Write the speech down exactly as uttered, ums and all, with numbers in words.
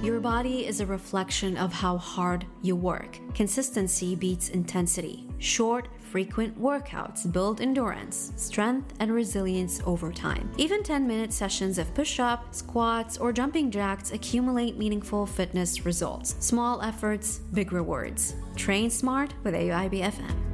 Your body is a reflection of how hard you work. Consistency beats intensity. Short, frequent workouts build endurance, strength, and resilience over time. Even ten-minute sessions of push-ups, squats, or jumping jacks accumulate meaningful fitness results. Small efforts, big rewards. Train smart with A U I B F M.